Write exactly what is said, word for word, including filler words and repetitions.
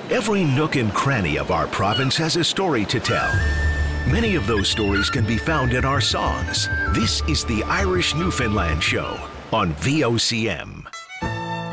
Every nook and cranny of our province has a story to tell. Many of those stories can be found in our songs. This is the Irish Newfoundland Show on V O C M.